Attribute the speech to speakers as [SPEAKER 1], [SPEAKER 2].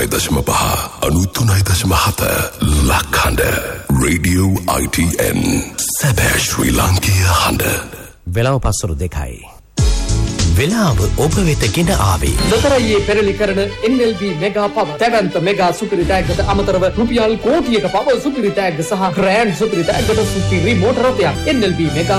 [SPEAKER 1] 93.5 ලක්හඬ Radio ITN සැබෑ ශ්‍රී ලාංකීය හඬ.
[SPEAKER 2] වෙලාව පස්වරු 2යි. වෙලාව ඔබ වෙත ගෙන ආවේ
[SPEAKER 3] දතරයේ පෙරලි කරන NLB මෙගා පව දැවන්ත මෙගා සුපිරි ටැග්ගට අමතරව රුපියල් කෝටියක පව සුපිරි ටැග්ග සහ ග්‍රෑන්ඩ් සුපිරි ටැග්ගට සුපිරි මෝටර රථයක් NLB මෙගා